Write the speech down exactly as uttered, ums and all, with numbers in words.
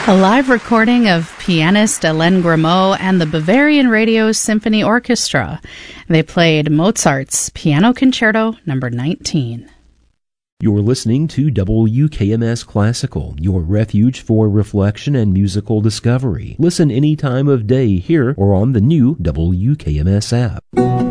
A live recording of pianist Hélène Grimaud and the Bavarian Radio Symphony Orchestra. They played Mozart's Piano Concerto number nineteen. You're listening to W K M S Classical, your refuge for reflection and musical discovery. Listen any time of day here or on the new W K M S app.